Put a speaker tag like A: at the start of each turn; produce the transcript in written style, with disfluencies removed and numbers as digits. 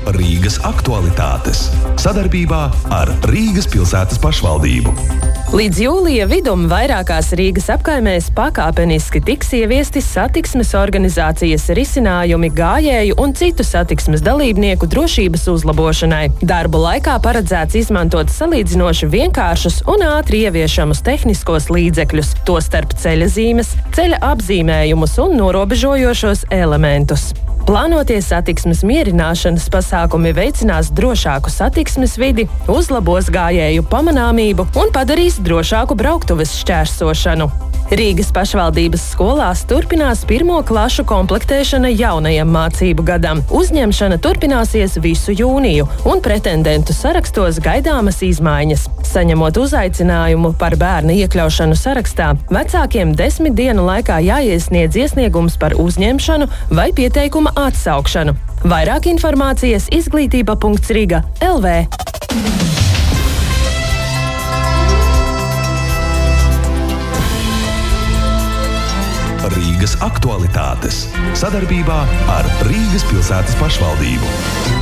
A: Rīgas aktualitātes sadarbībā ar Rīgas pilsētas pašvaldību.
B: Līdz jūlija vidum vairākās Rīgas apkaimēs pakāpeniski tiks ieviesti satiksmes organizācijas risinājumi gājēju un citu satiksmes dalībnieku drošības uzlabošanai. Darbu laikā paredzēts izmantot salīdzinoši vienkāršus un ātri ieviešamus tehniskos līdzekļus, tostarp ceļazīmes, ceļa apzīmējumus un norobežojošos elementus. Plānotie satiksmes mierināšanas pasākumi veicinās drošāku satiksmes vidi, uzlabos gājēju pamanāmību un padarīs drošāku brauktuves šķērsošanu. Rīgas pašvaldības skolās turpinās 1. klašu komplektēšana jaunajam mācību gadam. Uzņemšana turpināsies visu jūniju, un pretendentu sarakstos gaidāmas izmaiņas. Saņemot uzaicinājumu par bērna iekļaušanu sarakstā, vecākiem 10 dienu laikā jāiesniedz iesniegums par uzņemšanu vai pieteikuma atsaukšanu. Vairāk informācijas izglītība.riga.lv.
A: Rīgas aktualitātes sadarbībā ar Rīgas pilsētas pašvaldību.